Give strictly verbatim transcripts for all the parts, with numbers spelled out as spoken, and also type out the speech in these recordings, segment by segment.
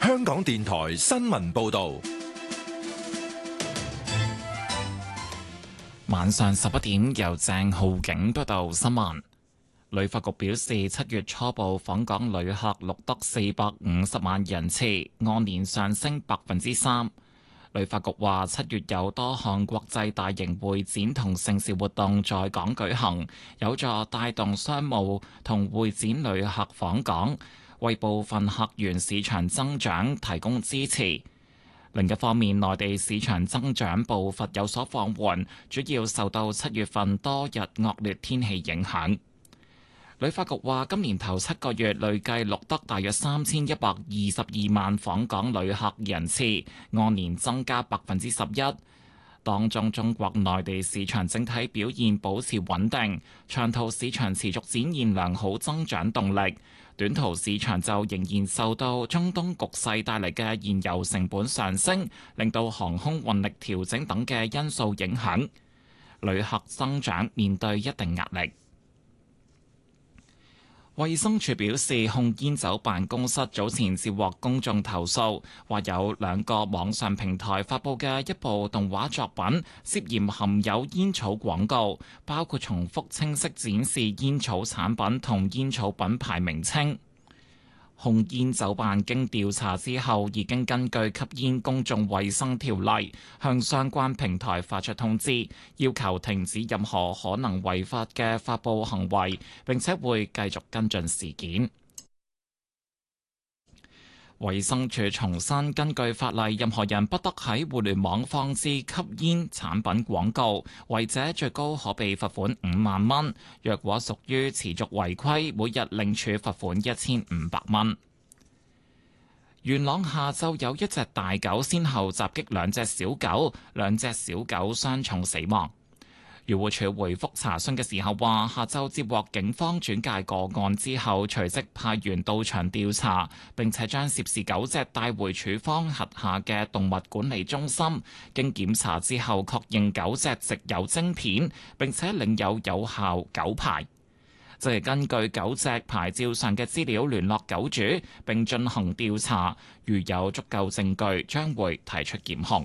香港電台新聞報道。 晚上十一點，由鄭浩景報道新聞。旅發局表示，七月初步訪港旅客錄得四百五十萬人次，按年上升百分之三。旅發局話，七月有多項國際大型會展同盛事活動在港舉行，有助帶動商務同會展旅客訪港，為部分客源市場增長提供支持。另一方面，內地市場增長步伐有所放緩，主要受到七月份多日惡劣天氣影響。旅發局話，今年頭七個月累計錄得大約三千一百二十二萬訪港旅客人次，按年增加百分之十一。當中中國內地市場整體表現保持穩定，長途市場持續展現良好增長動力，短途市場就仍然受到中東局勢帶嚟嘅燃油成本上升，令到航空運力調整等嘅因素影響，旅客增長面對一定壓力。衛生署表示，控煙酒辦公室早前接獲公眾投訴，話有兩個網上平台發布嘅一部動畫作品涉嫌含有煙草廣告，包括重複清晰展示煙草產品同煙草品牌名稱。控煙酒辦經調查之後，已經根據吸煙公眾衛生條例向相關平台發出通知，要求停止任何可能違法嘅發布行為，並且會繼續跟進事件。衛生署重申，根據法例，任何人不得喺互聯網放置吸煙產品廣告，違者最高可被罰款五萬蚊。若果屬於持續違規，每日另處罰款一千五百蚊。元朗下晝有一隻大狗先後襲擊兩隻小狗，兩隻小狗傷重死亡。漁護署回覆查詢嘅時候話，下晝接獲警方轉介個案之後，隨即派員到場調查，並且將涉事狗隻帶回署方轄下嘅動物管理中心。經檢查之後，確認狗隻植有晶片，並且領有有效狗牌，即係根據狗隻牌照上嘅資料聯絡狗主，並進行調查。如有足夠證據，將會提出檢控。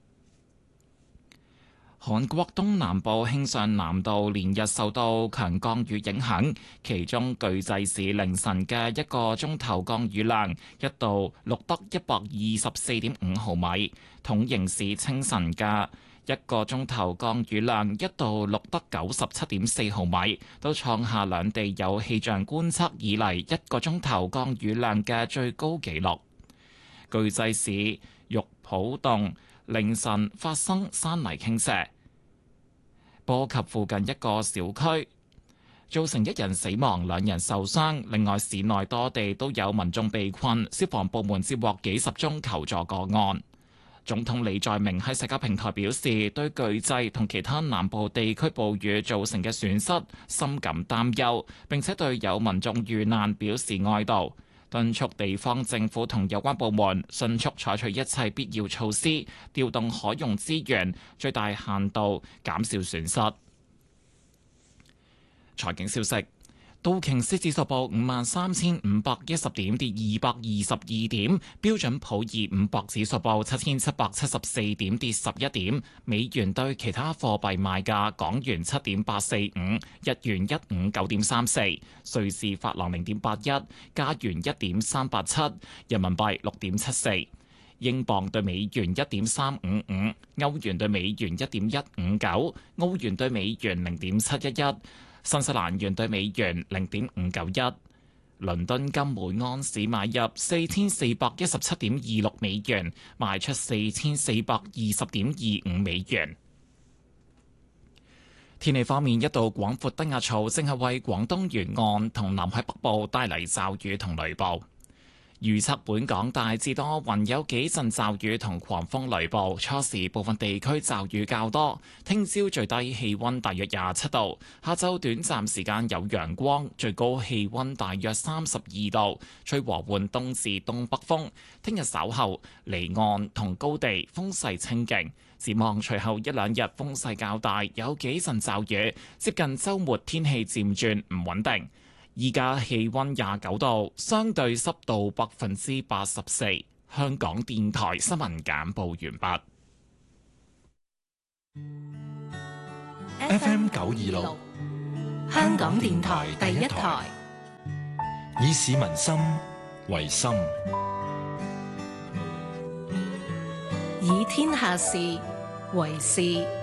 韓國東南部慶尚南道連日受到強降雨影響，其中巨濟市凌晨嘅一個鐘頭降雨量一度錄得一百二十四點五毫米，統營市清晨嘅一個鐘頭降雨量一度錄得九十七點四毫米，都創下兩地有氣象觀測以嚟一個鐘頭降雨量嘅最高紀錄。巨濟市玉浦洞凌晨發生山泥傾瀉，波及附近一個小區，造成一人死亡、兩人受傷。另外，市內多地都有民眾被困，消防部門接獲幾十宗求助個案。總統李在明喺社交平台表示，對巨濟同其他南部地區暴雨造成嘅損失深感擔憂，並且對有民眾遇難表示哀悼，敦促地方政府同有關部門迅速採取一切必要措施，調動可用資源，最大限度減少損失。財經消息：道瓊斯指數報五萬三千五百一十點，跌二百二十二點；標準普爾五百指數報七千七百七十四點，跌十一點。美元對其他貨幣賣價：港元七點八四五，日元一五九點三四，瑞士法郎零點八一，加元一點三八七，人民幣六點七四，英鎊對美元一點三五五，歐元對美元一點一五九，澳元對美元零點七一一。新西蘭元對美元零點五九一，倫敦金每安士買入四千四百一十七點二六美元，賣出四千四百二十點二五美元。天氣方面，一道廣闊低壓槽正係為廣東沿岸同南海北部帶嚟驟雨同雷暴。預測本港大致多雲，有幾陣驟雨同狂風雷暴，初時部分地區驟雨較多。聽朝最低氣溫大約廿七度，下晝短暫時間有陽光，最高氣溫大約三十二度，吹和緩東至東北風。聽日稍後離岸同高地風勢清勁，展望隨後一兩日風勢較大，有幾陣驟雨。接近週末天氣漸轉唔穩定。依家氣溫廿九度，相對濕度百分之八十四。 香港電台新聞簡報完畢。 F M 九二六，香港電台第一台，以市民心為心， 以天下事為事。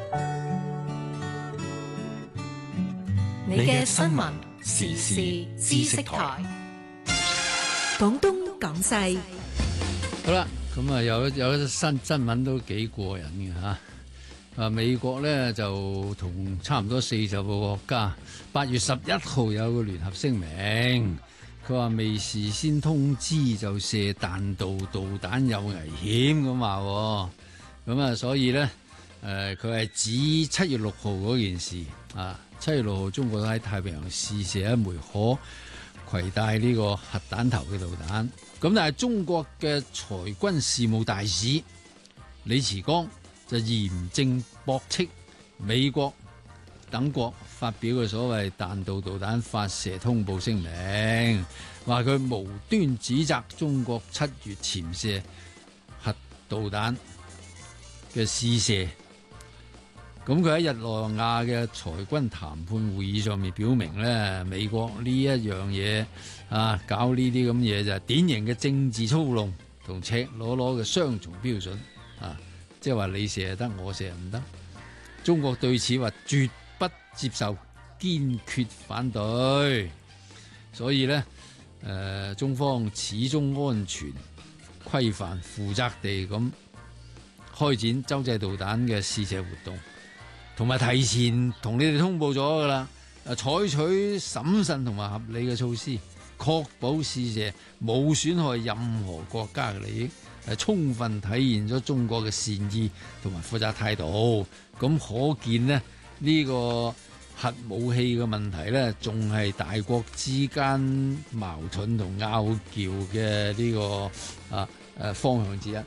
你嘅新聞時事知識台，廣東廣西。 好啦，咁啊有有一新新聞都幾過癮嘅吓。啊，美國咧就同差唔多四十個國家，八月十一號有個聯合聲明，佢話未事先通知就射彈道導彈有危險咁話，咁啊所以咧誒佢係指七月六號嗰件事啊，七月六號中國喺太平洋試射一枚可攜帶呢個核彈頭嘅導彈，咁但係中國嘅裁軍事務大使李池江就嚴正駁斥美國等國發表嘅所謂彈道導彈發射通報聲明，話佢無端指責中國七月潛射核導彈嘅試射。咁佢喺日內瓦嘅裁軍談判會議上面表明咧，美國呢一樣嘢啊，搞呢啲咁嘢就係典型嘅政治操弄同赤裸裸嘅雙重標準啊！即係話你射得，我射唔得。中國對此話絕不接受，堅決反對。所以呢，誒、呃、中方始終安全規範、負責地咁開展洲際導彈嘅試射活動，同埋提前同你哋通報咗㗎啦。誒採取審慎同埋合理嘅措施，確保試射冇損害任何國家嘅利益。係充分體現咗中國嘅善意同埋負責態度，咁可見呢，呢、這個核武器嘅問題呢，仲係大國之間矛盾同拗撬嘅呢個啊誒方向之一。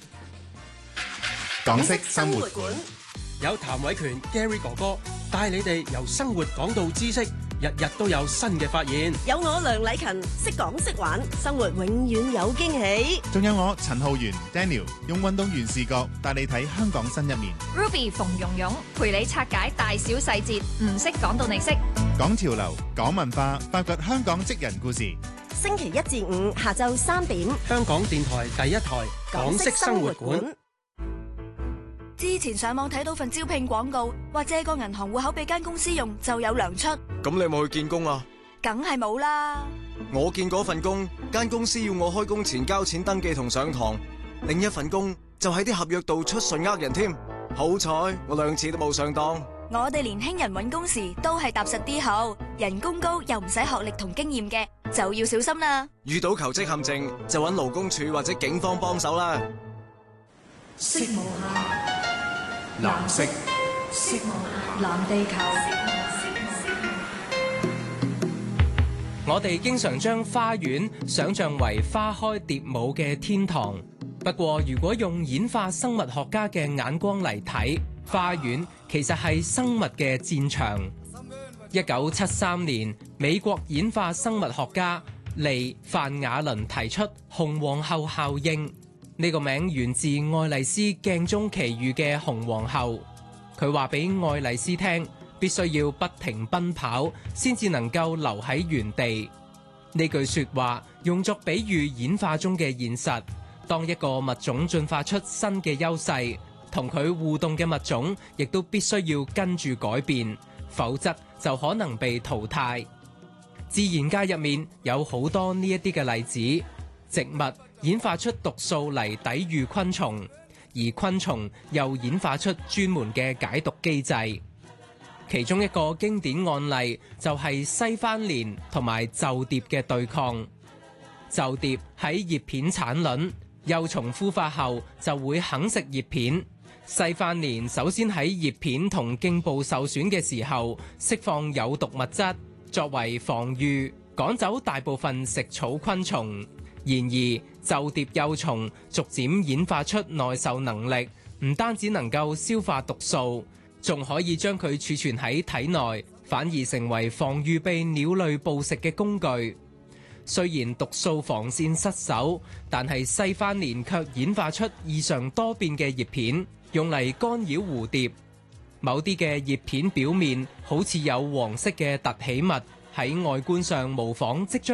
港式生活館有譚偉權 Gary 哥哥帶你哋由生活講到知識，日日都有新嘅發現。 有我梁禮勤識講識玩，生活永遠有驚喜。 仲有我陳浩源 Daniel 用運動員視角帶你睇香港新一面。 Ruby 馮蓉蓉陪你拆解大小細節，唔識講到你識。 講潮流，講文化，發掘香港職人故事。 星期一至五下晝三點， 香港電台第一台港式生活館。 之前上網睇到份招聘廣告，話借個銀行戶口俾間公司用就有糧出。 咁你有冇去見工啊？ 梗係冇啦。 我見嗰份工，間公司要我開工前交錢登記同上堂，另一份工就喺啲合約度出信呃人添。好彩我兩次都冇上當。 我哋年輕人搵工時都係踏實啲好，人工高又唔使學歷同經驗嘅，就要小心啦。 遇到求職陷阱就搵勞工處或者警方幫手啦。 色無限， 藍色， 色無限，藍地球。 我哋經常將花園想象為花開蝶舞嘅天堂，不過如果用演化生物學家嘅眼光嚟睇，花園其實係生物嘅戰場。一九七三年，美國演化生物學家利范雅倫提出紅皇后效應，呢個名源自愛麗絲鏡中奇遇嘅紅皇后。佢話俾愛麗絲聽，必須要不停奔跑，先至能夠留喺原地。呢句說話用作比喻演化中嘅現實，當一個物種進化出新嘅優勢，同佢互動嘅物種亦都必須要跟住改變，否則就可能被淘汰。自然界入面有好多呢一啲嘅例子，植物演化出毒素嚟抵禦昆蟲，而昆蟲又演化出專門嘅解毒機制。其中一個經典案例就係西番蓮同埋袖蝶嘅對抗。袖蝶喺葉片產卵，幼蟲孵化後就會啃食葉片。西番蓮首先喺葉片同莖部受損嘅時候釋放有毒物質，作為防禦，趕走大部分食草昆蟲。然而袖蝶幼蟲逐漸演化出耐受能力，唔單止能夠消化毒素，仲可以將佢儲存喺體內，反而成為防禦被鳥類捕食嘅工具。 雖然毒素防線失守，但係西番蓮卻演化出異常多變嘅葉片，用嚟干擾蝴蝶。某啲嘅葉片表面好似有黃色嘅凸起物，喺外觀上模仿即將